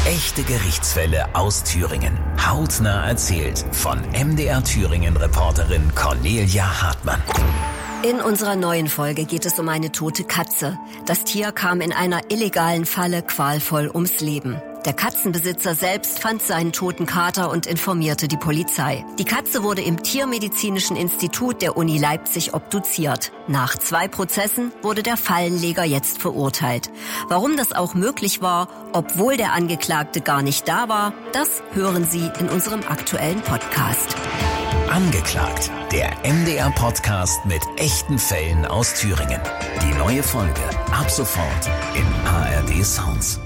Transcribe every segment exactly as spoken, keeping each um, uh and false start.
Echte Gerichtsfälle aus Thüringen. Hautnah erzählt von M D R Thüringen-Reporterin Cornelia Hartmann. In unserer neuen Folge geht es um eine tote Katze. Das Tier kam in einer illegalen Falle qualvoll ums Leben. Der Katzenbesitzer selbst fand seinen toten Kater und informierte die Polizei. Die Katze wurde im Tiermedizinischen Institut der Uni Leipzig obduziert. Nach zwei Prozessen wurde der Fallenleger jetzt verurteilt. Warum das auch möglich war, obwohl der Angeklagte gar nicht da war, das hören Sie in unserem aktuellen Podcast. Angeklagt, der M D R-Podcast mit echten Fällen aus Thüringen. Die neue Folge ab sofort in A R D Sounds.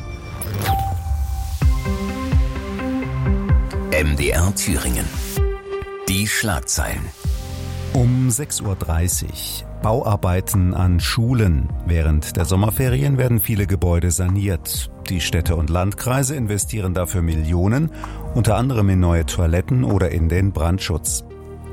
M D R Thüringen. Die Schlagzeilen. Um sechs Uhr dreißig. Bauarbeiten an Schulen. Während der Sommerferien werden viele Gebäude saniert. Die Städte und Landkreise investieren dafür Millionen, unter anderem in neue Toiletten oder in den Brandschutz.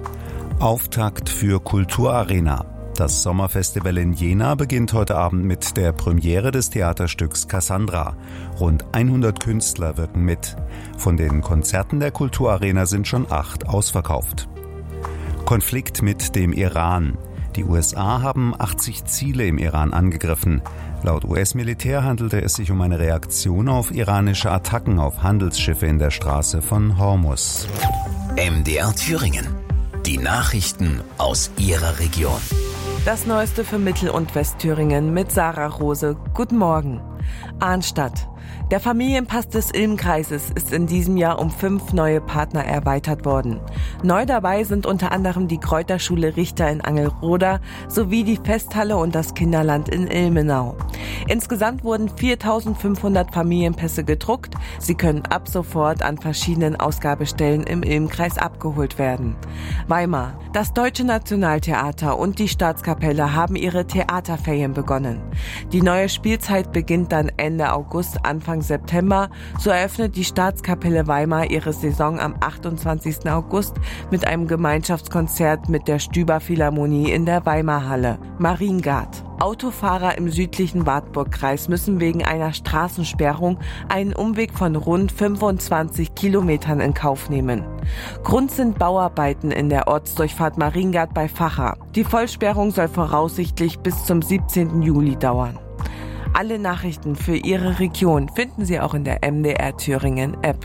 Auftakt für Kulturarena. Das Sommerfestival in Jena beginnt heute Abend mit der Premiere des Theaterstücks Cassandra. Rund hundert Künstler wirken mit. Von den Konzerten der Kulturarena sind schon acht ausverkauft. Konflikt mit dem Iran. Die U S A haben achtzig Ziele im Iran angegriffen. Laut U S-Militär handelte es sich um eine Reaktion auf iranische Attacken auf Handelsschiffe in der Straße von Hormuz. M D R Thüringen. Die Nachrichten aus Ihrer Region. Das Neueste für Mittel- und Westthüringen mit Sarah Rose. Guten Morgen. Arnstadt. Der Familienpass des Ilm-Kreises ist in diesem Jahr um fünf neue Partner erweitert worden. Neu dabei sind unter anderem die Kräuterschule Richter in Angelroda sowie die Festhalle und das Kinderland in Ilmenau. Insgesamt wurden viertausendfünfhundert Familienpässe gedruckt. Sie können ab sofort an verschiedenen Ausgabestellen im Ilm-Kreis abgeholt werden. Weimar. Das Deutsche Nationaltheater und die Staatskapelle haben ihre Theaterferien begonnen. Die neue Spielzeit beginnt dann Ende August, Anfang September. So eröffnet die Staatskapelle Weimar ihre Saison am achtundzwanzigsten August mit einem Gemeinschaftskonzert mit der Stüber Philharmonie in der Weimarhalle. Mariengard. Autofahrer im südlichen Wartburgkreis müssen wegen einer Straßensperrung einen Umweg von rund fünfundzwanzig Kilometern in Kauf nehmen. Grund sind Bauarbeiten in der Ortsdurchfahrt Mariengard bei Vacha. Die Vollsperrung soll voraussichtlich bis zum siebzehnten Juli dauern. Alle Nachrichten für Ihre Region finden Sie auch in der M D R Thüringen App.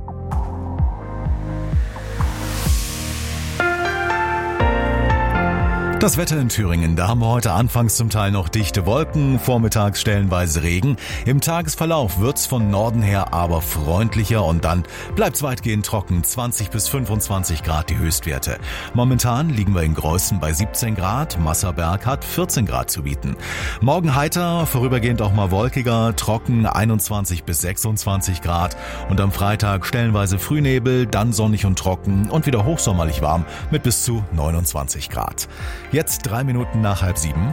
Das Wetter in Thüringen, da haben wir heute anfangs zum Teil noch dichte Wolken, vormittags stellenweise Regen. Im Tagesverlauf wird's von Norden her aber freundlicher und dann bleibt's weitgehend trocken, zwanzig bis fünfundzwanzig Grad die Höchstwerte. Momentan liegen wir in Greußen bei siebzehn Grad, Masserberg hat vierzehn Grad zu bieten. Morgen heiter, vorübergehend auch mal wolkiger, trocken einundzwanzig bis sechsundzwanzig Grad und am Freitag stellenweise Frühnebel, dann sonnig und trocken und wieder hochsommerlich warm mit bis zu neunundzwanzig Grad. Jetzt drei Minuten nach halb sieben.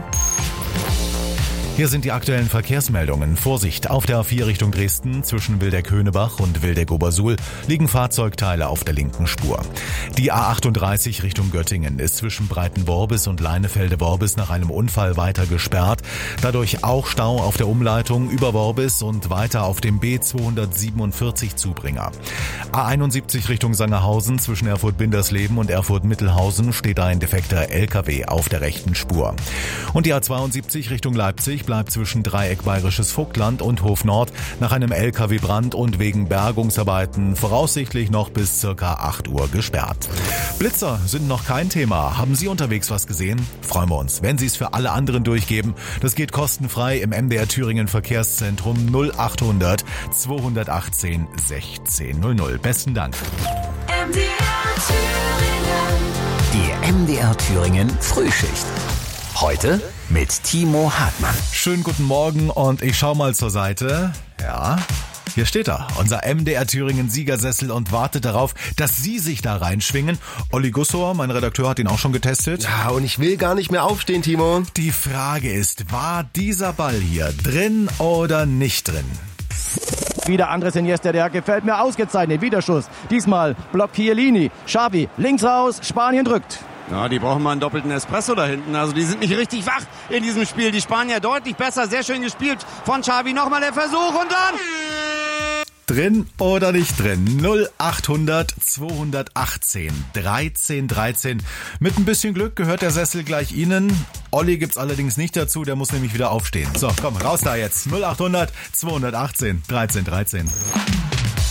Hier sind die aktuellen Verkehrsmeldungen. Vorsicht, auf der A vier Richtung Dresden zwischen Wildeck-Höhnebach und Wildeck-Obersuhl liegen Fahrzeugteile auf der linken Spur. Die A achtunddreißig Richtung Göttingen ist zwischen Breitenworbis und Leinefelde-Worbis nach einem Unfall weiter gesperrt. Dadurch auch Stau auf der Umleitung über Worbis und weiter auf dem B zweihundertsiebenundvierzig Zubringer. A einundsiebzig Richtung Sangerhausen zwischen Erfurt-Bindersleben und Erfurt-Mittelhausen steht ein defekter L K W auf der rechten Spur. Und die A zweiundsiebzig Richtung Leipzig bleibt zwischen Dreieck Bayerisches Vogtland und Hof Nord nach einem L K W-Brand und wegen Bergungsarbeiten voraussichtlich noch bis circa acht Uhr gesperrt. Blitzer sind noch kein Thema. Haben Sie unterwegs was gesehen? Freuen wir uns, wenn Sie es für alle anderen durchgeben. Das geht kostenfrei im M D R Thüringen Verkehrszentrum null achthundert zweihundertachtzehn sechzehn null null. Besten Dank. M D R Thüringen. Die M D R Thüringen Frühschicht. Heute mit Timo Hartmann. Schönen guten Morgen und ich schau mal zur Seite. Ja, hier steht er, unser M D R Thüringen Siegersessel und wartet darauf, dass Sie sich da reinschwingen. Olli Gussor, mein Redakteur, hat ihn auch schon getestet. Ja, und ich will gar nicht mehr aufstehen, Timo. Die Frage ist, war dieser Ball hier drin oder nicht drin? Wieder Andres Iniesta, der gefällt mir ausgezeichnet. Wiederschuss. Diesmal blockt Chiellini. Xavi links raus, Spanien drückt. Ja, die brauchen mal einen doppelten Espresso da hinten. Also die sind nicht richtig wach in diesem Spiel. Die Spanier deutlich besser, sehr schön gespielt von Xavi. Nochmal der Versuch und dann... Drin oder nicht drin? null acht hundert zweihundertachtzehn dreizehn dreizehn. Mit ein bisschen Glück gehört der Sessel gleich Ihnen. Olli gibt's allerdings nicht dazu, der muss nämlich wieder aufstehen. So, komm, raus da jetzt. null acht hundert zweihundertachtzehn dreizehn dreizehn.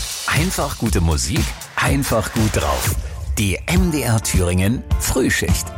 Einfach gute Musik, einfach gut drauf. Die M D R Thüringen Frühschicht.